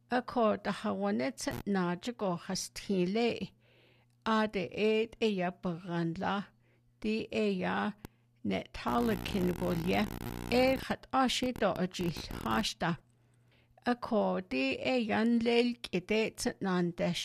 Ako tahawanet najago hastile ade ed eya bagandla di eya netalakin bolye hat ashito ajil hashta. Ako di eyan lel kidet nandesh